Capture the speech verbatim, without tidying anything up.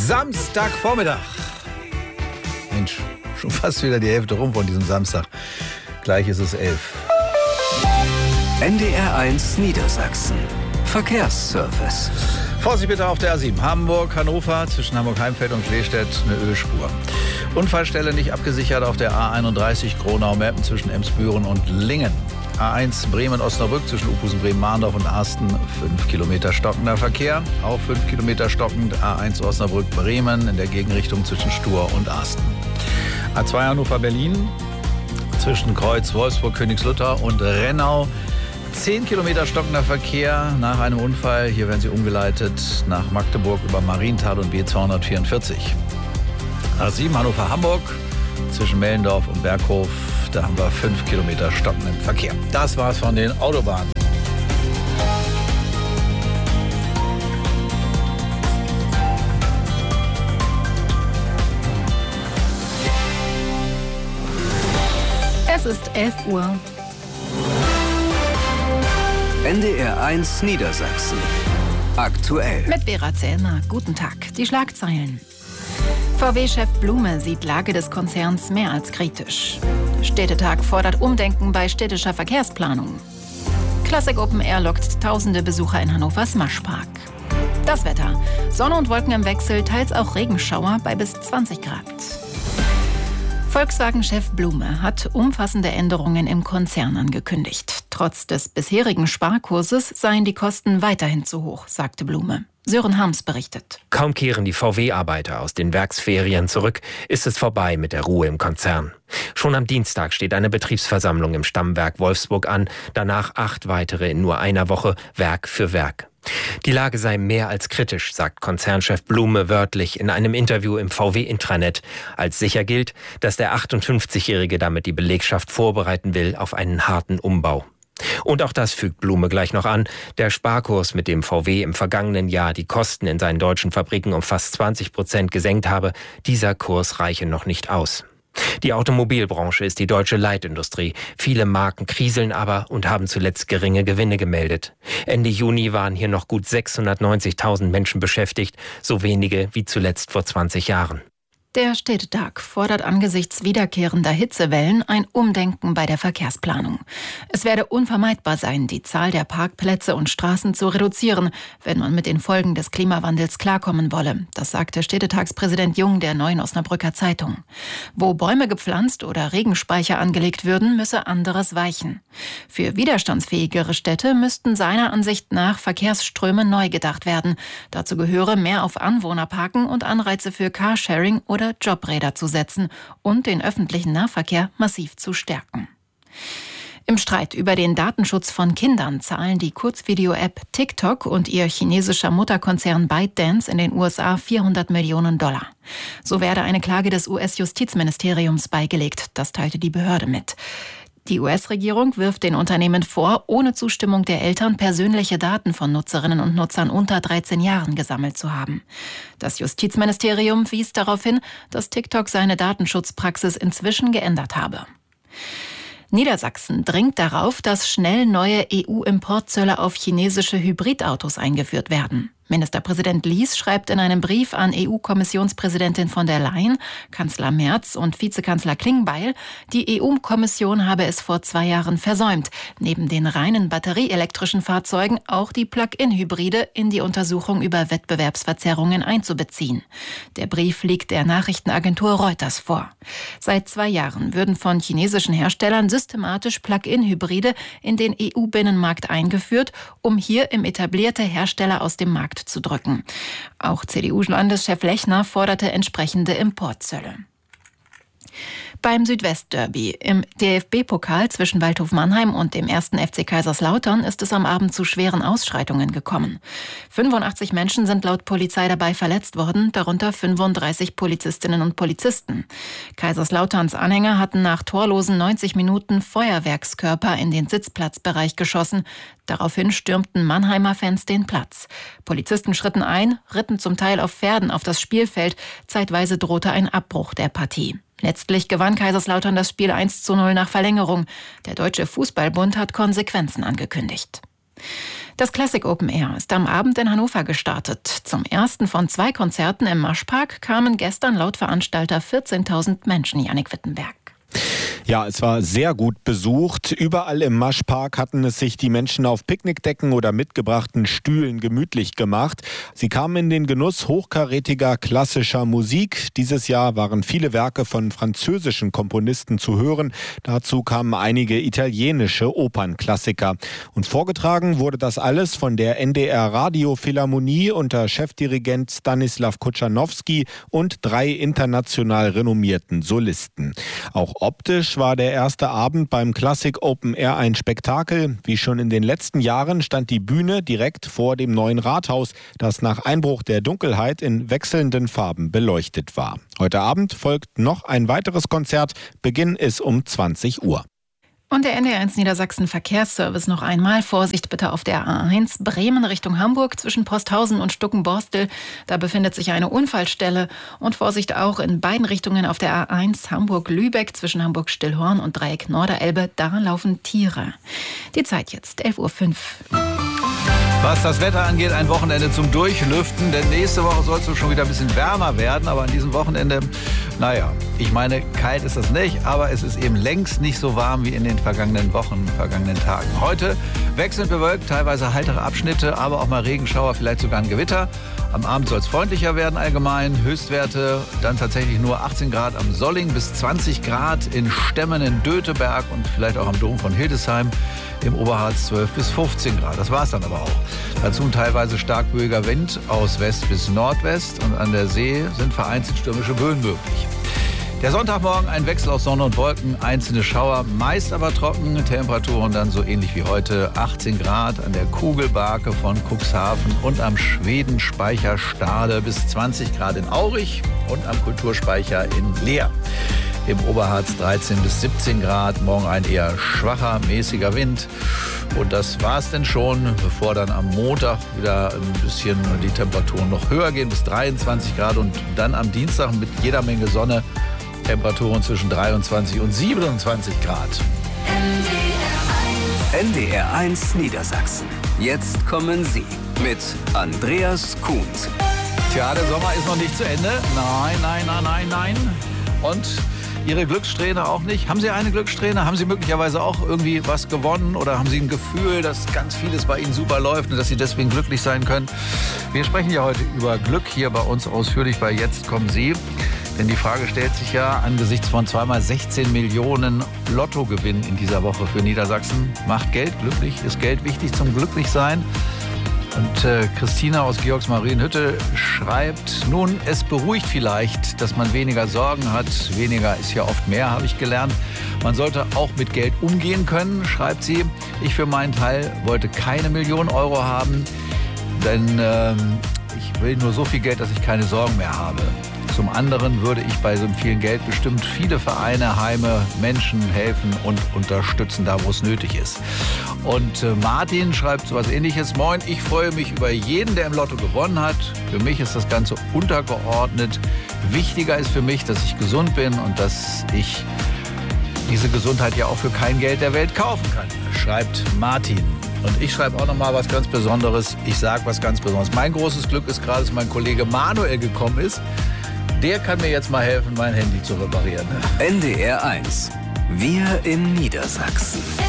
Samstagvormittag. Mensch, schon fast wieder die Hälfte rum von diesem Samstag. Gleich ist es elf. N D R eins Niedersachsen. Verkehrsservice. Vorsicht bitte auf der A sieben. Hamburg, Hannover, zwischen Hamburg-Heimfeld und Kleestedt eine Ölspur. Unfallstelle nicht abgesichert auf der A einunddreißig Gronau-Meppen zwischen Emsbüren und Lingen. A eins Bremen-Osnabrück zwischen Uphusen, Bremen-Mahndorf und Arsten, fünf Kilometer stockender Verkehr. Auch fünf Kilometer stockend A eins Osnabrück-Bremen in der Gegenrichtung zwischen Stur und Arsten. A zwei Hannover-Berlin zwischen Kreuz, Wolfsburg, Königslutter und Rennau. zehn Kilometer stockender Verkehr nach einem Unfall. Hier werden sie umgeleitet nach Magdeburg über Marienthal und B zweihundertvierundvierzig. A sieben Hannover-Hamburg zwischen Mellendorf und Berghof. Da haben wir fünf Kilometer stockenden Verkehr. Das war's von den Autobahnen. Es ist elf Uhr. N D R eins Niedersachsen. Aktuell. Mit Vera Zellner. Guten Tag. Die Schlagzeilen. V W-Chef Blume sieht Lage des Konzerns mehr als kritisch. Städtetag fordert Umdenken bei städtischer Verkehrsplanung. Classic Open Air lockt tausende Besucher in Hannovers Maschpark. Das Wetter. Sonne und Wolken im Wechsel, teils auch Regenschauer bei bis zwanzig Grad. Volkswagen-Chef Blume hat umfassende Änderungen im Konzern angekündigt. Trotz des bisherigen Sparkurses seien die Kosten weiterhin zu hoch, sagte Blume. Sören Harms berichtet. Kaum kehren die V W-Arbeiter aus den Werksferien zurück, ist es vorbei mit der Ruhe im Konzern. Schon am Dienstag steht eine Betriebsversammlung im Stammwerk Wolfsburg an, danach acht weitere in nur einer Woche, Werk für Werk. Die Lage sei mehr als kritisch, sagt Konzernchef Blume wörtlich in einem Interview im V W-Intranet. Als sicher gilt, dass der achtundfünfzigjährige damit die Belegschaft vorbereiten will auf einen harten Umbau. Und auch das fügt Blume gleich noch an. Der Sparkurs, mit dem V W im vergangenen Jahr die Kosten in seinen deutschen Fabriken um fast zwanzig Prozent gesenkt habe, dieser Kurs reiche noch nicht aus. Die Automobilbranche ist die deutsche Leitindustrie. Viele Marken kriseln aber und haben zuletzt geringe Gewinne gemeldet. Ende Juni waren hier noch gut sechshundertneunzigtausend Menschen beschäftigt, so wenige wie zuletzt vor zwanzig Jahren. Der Städtetag fordert angesichts wiederkehrender Hitzewellen ein Umdenken bei der Verkehrsplanung. Es werde unvermeidbar sein, die Zahl der Parkplätze und Straßen zu reduzieren, wenn man mit den Folgen des Klimawandels klarkommen wolle. Das sagte Städtetagspräsident Jung der Neuen Osnabrücker Zeitung. Wo Bäume gepflanzt oder Regenspeicher angelegt würden, müsse anderes weichen. Für widerstandsfähigere Städte müssten seiner Ansicht nach Verkehrsströme neu gedacht werden. Dazu gehöre mehr auf Anwohnerparken und Anreize für Carsharing oder Jobräder zu setzen und den öffentlichen Nahverkehr massiv zu stärken. Im Streit über den Datenschutz von Kindern zahlen die Kurzvideo-App TikTok und ihr chinesischer Mutterkonzern ByteDance in den U S A vierhundert Millionen Dollar. So werde eine Klage des U S-Justizministeriums beigelegt, das teilte die Behörde mit. Die U S-Regierung wirft den Unternehmen vor, ohne Zustimmung der Eltern persönliche Daten von Nutzerinnen und Nutzern unter dreizehn Jahren gesammelt zu haben. Das Justizministerium wies darauf hin, dass TikTok seine Datenschutzpraxis inzwischen geändert habe. Niedersachsen dringt darauf, dass schnell neue E U-Importzölle auf chinesische Hybridautos eingeführt werden. Ministerpräsident Lies schreibt in einem Brief an E U-Kommissionspräsidentin von der Leyen, Kanzler Merz und Vizekanzler Klingbeil, die E U-Kommission habe es vor zwei Jahren versäumt, neben den reinen batterieelektrischen Fahrzeugen auch die Plug-in-Hybride in die Untersuchung über Wettbewerbsverzerrungen einzubeziehen. Der Brief liegt der Nachrichtenagentur Reuters vor. Seit zwei Jahren würden von chinesischen Herstellern systematisch Plug-in-Hybride in den E U-Binnenmarkt eingeführt, um hier im etablierte Hersteller aus dem Markt zu drücken. Auch C D U-Landeschef Lechner forderte entsprechende Importzölle. Beim Südwestderby im D F B-Pokal zwischen Waldhof Mannheim und dem ersten F C Kaiserslautern ist es am Abend zu schweren Ausschreitungen gekommen. fünfundachtzig Menschen sind laut Polizei dabei verletzt worden, darunter fünfunddreißig Polizistinnen und Polizisten. Kaiserslauterns Anhänger hatten nach torlosen neunzig Minuten Feuerwerkskörper in den Sitzplatzbereich geschossen. Daraufhin stürmten Mannheimer Fans den Platz. Polizisten schritten ein, ritten zum Teil auf Pferden auf das Spielfeld. Zeitweise drohte ein Abbruch der Partie. Letztlich gewann Kaiserslautern das Spiel eins zu null nach Verlängerung. Der Deutsche Fußballbund hat Konsequenzen angekündigt. Das Classic Open Air ist am Abend in Hannover gestartet. Zum ersten von zwei Konzerten im Maschpark kamen gestern laut Veranstalter vierzehntausend Menschen, Jannik Wittenberg. Ja, es war sehr gut besucht. Überall im Maschpark hatten es sich die Menschen auf Picknickdecken oder mitgebrachten Stühlen gemütlich gemacht. Sie kamen in den Genuss hochkarätiger klassischer Musik. Dieses Jahr waren viele Werke von französischen Komponisten zu hören. Dazu kamen einige italienische Opernklassiker. Und vorgetragen wurde das alles von der N D R Radiophilharmonie unter Chefdirigent Stanislav Kochanowski und drei international renommierten Solisten. Auch optisch war der erste Abend beim Classic Open Air ein Spektakel. Wie schon in den letzten Jahren stand die Bühne direkt vor dem neuen Rathaus, das nach Einbruch der Dunkelheit in wechselnden Farben beleuchtet war. Heute Abend folgt noch ein weiteres Konzert. Beginn ist um zwanzig Uhr. Und der N D R eins Niedersachsen Verkehrsservice noch einmal. Vorsicht bitte auf der A eins Bremen Richtung Hamburg zwischen Posthausen und Stuckenborstel. Da befindet sich eine Unfallstelle. Und Vorsicht auch in beiden Richtungen auf der A eins Hamburg-Lübeck zwischen Hamburg-Stillhorn und Dreieck Norderelbe. Da laufen Tiere. Die Zeit jetzt, elf Uhr fünf. Was das Wetter angeht, ein Wochenende zum Durchlüften, denn nächste Woche soll es schon wieder ein bisschen wärmer werden, aber an diesem Wochenende, naja, ich meine, kalt ist das nicht, aber es ist eben längst nicht so warm wie in den vergangenen Wochen, vergangenen Tagen. Heute wechselnd bewölkt, teilweise heitere Abschnitte, aber auch mal Regenschauer, vielleicht sogar ein Gewitter. Am Abend soll es freundlicher werden allgemein, Höchstwerte dann tatsächlich nur achtzehn Grad am Solling bis zwanzig Grad in Stemmen in Döteberg und vielleicht auch am Dom von Hildesheim. Im Oberharz zwölf bis fünfzehn Grad. Das war es dann aber auch. Dazu ein teilweise stark böiger Wind aus West bis Nordwest und an der See sind vereinzelt stürmische Böen möglich. Der Sonntagmorgen ein Wechsel aus Sonne und Wolken, einzelne Schauer, meist aber trocken. Temperaturen dann so ähnlich wie heute, achtzehn Grad an der Kugelbarke von Cuxhaven und am Schwedenspeicher Stade bis zwanzig Grad in Aurich und am Kulturspeicher in Leer. Im Oberharz dreizehn bis siebzehn Grad, morgen ein eher schwacher, mäßiger Wind. Und das war's denn schon, bevor dann am Montag wieder ein bisschen die Temperaturen noch höher gehen, bis dreiundzwanzig Grad. Und dann am Dienstag mit jeder Menge Sonne, Temperaturen zwischen dreiundzwanzig und siebenundzwanzig Grad. N D R eins Niedersachsen. Jetzt kommen Sie mit Andreas Kuhns. Tja, der Sommer ist noch nicht zu Ende. Nein, nein, nein, nein, nein. Und Ihre Glückssträhne auch nicht? Haben Sie eine Glückssträhne? Haben Sie möglicherweise auch irgendwie was gewonnen? Oder haben Sie ein Gefühl, dass ganz vieles bei Ihnen super läuft und dass Sie deswegen glücklich sein können? Wir sprechen ja heute über Glück hier bei uns ausführlich bei Jetzt kommen Sie. Denn die Frage stellt sich ja angesichts von zweimal sechzehn Millionen Lottogewinn in dieser Woche für Niedersachsen. Macht Geld glücklich? Ist Geld wichtig zum Glücklichsein? Und äh, Christina aus Georgsmarienhütte schreibt, nun, es beruhigt vielleicht, dass man weniger Sorgen hat. Weniger ist ja oft mehr, habe ich gelernt. Man sollte auch mit Geld umgehen können, schreibt sie. Ich für meinen Teil wollte keine Million Euro haben, denn äh, ich will nur so viel Geld, dass ich keine Sorgen mehr habe. Zum anderen würde ich bei so viel Geld bestimmt viele Vereine, Heime, Menschen helfen und unterstützen, da wo es nötig ist. Und äh, Martin schreibt so was Ähnliches. Moin, ich freue mich über jeden, der im Lotto gewonnen hat. Für mich ist das Ganze untergeordnet. Wichtiger ist für mich, dass ich gesund bin und dass ich diese Gesundheit ja auch für kein Geld der Welt kaufen kann, schreibt Martin. Und ich schreibe auch noch mal was ganz Besonderes. Ich sage was ganz Besonderes. Mein großes Glück ist gerade, dass mein Kollege Manuel gekommen ist. Der kann mir jetzt mal helfen, mein Handy zu reparieren. N D R eins. Wir in Niedersachsen.